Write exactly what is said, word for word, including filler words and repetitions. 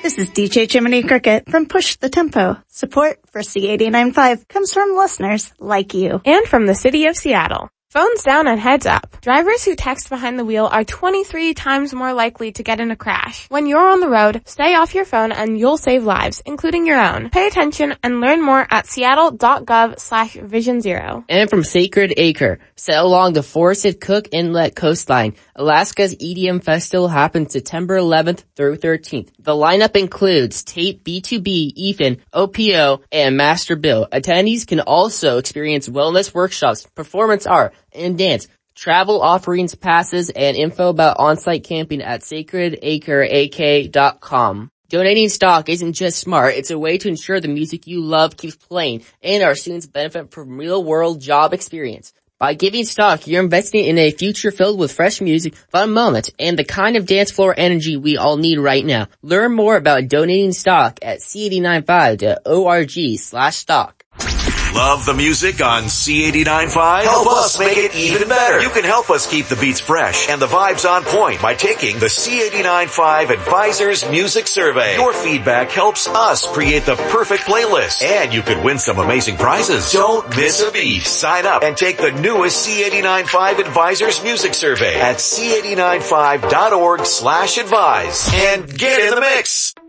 This is D J Jiminy Cricket from Push the Tempo. Support for C eighty-nine point five comes from listeners like you. And from the city of Seattle. Phones down and heads up. Drivers who text behind the wheel are twenty-three times more likely to get in a crash. When you're on the road, stay off your phone and you'll save lives, including your own. Pay attention and learn more at seattle.gov slash vision zero. And from Sacred Acre, set along the forested Cook Inlet coastline, Alaska's E D M Festival happens September eleventh through thirteenth. The lineup includes Tate, B two B, Ethan, O P O, and Master Bill. Attendees can also experience wellness workshops, performance art, and dance, travel offerings, passes, and info about on-site camping at sacred acre a k dot com. Donating stock isn't just smart, it's a way to ensure the music you love keeps playing and our students benefit from real-world job experience. By giving stock, you're investing in a future filled with fresh music, fun moments, and the kind of dance floor energy we all need right now. Learn more about donating stock at c eight nine five dot org slash stock. Love the music on C eighty-nine point five? Help us make it even better. You can help us keep the beats fresh and the vibes on point by taking the C eighty-nine point five Advisors Music Survey. Your feedback helps us create the perfect playlist, and you could win some amazing prizes. Don't miss a beat. Sign up and take the newest C eighty-nine point five Advisors Music Survey at c eighty-nine point five dot org slash advise and get in the mix.